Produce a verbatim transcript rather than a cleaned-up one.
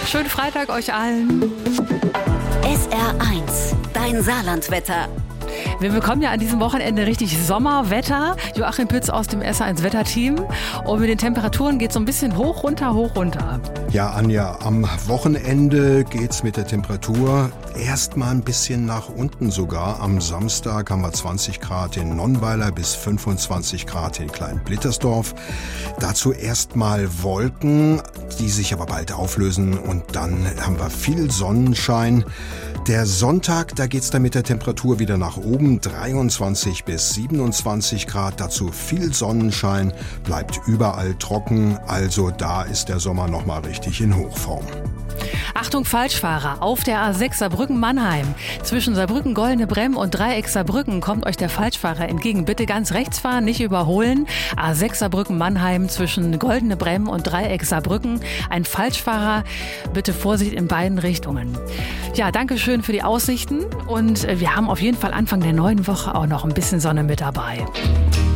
Schönen Freitag euch allen. S R eins, dein Saarlandwetter. Wir bekommen ja an diesem Wochenende richtig Sommerwetter. Joachim Pütz aus dem S R eins Wetterteam. Und mit den Temperaturen geht es so ein bisschen hoch, runter, hoch, runter. Ja, Anja, am Wochenende geht's mit der Temperatur erstmal ein bisschen nach unten sogar. Am Samstag haben wir zwanzig Grad in Nonnweiler bis fünfundzwanzig Grad in Klein-Blittersdorf. Dazu erstmal Wolken, die sich aber bald auflösen. Und dann haben wir viel Sonnenschein. Der Sonntag, da geht's dann mit der Temperatur wieder nach oben, dreiundzwanzig bis siebenundzwanzig Grad, dazu viel Sonnenschein, bleibt überall trocken, also da ist der Sommer nochmal richtig in Hochform. Achtung Falschfahrer, auf der A sechs Saarbrücken-Mannheim. Zwischen Saarbrücken-Goldene Bremm und Dreieck Saarbrücken kommt euch der Falschfahrer entgegen. Bitte ganz rechts fahren, nicht überholen. A sechs Saarbrücken-Mannheim zwischen Goldene Bremm und Dreieck Saarbrücken. Ein Falschfahrer, bitte Vorsicht in beiden Richtungen. Ja, danke schön für die Aussichten und wir haben auf jeden Fall Anfang der neuen Woche auch noch ein bisschen Sonne mit dabei.